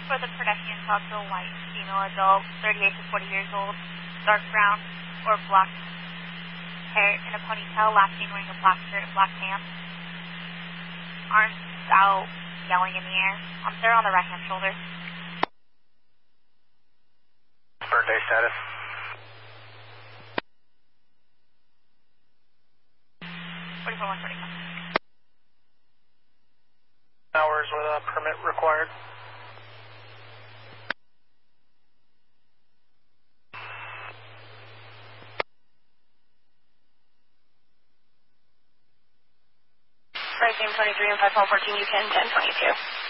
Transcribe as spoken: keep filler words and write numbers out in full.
for the pedestrian tall to white, female adult, thirty-eight to forty years old, dark brown or black hair in a ponytail, last seen wearing a black shirt and black pants. Arms out, yelling in the air. Um, they're on the right hand shoulder. Burn day status. forty-four one forty-one. Hours with a permit required. Right, Team twenty-three and five one fourteen, you can ten twenty-two.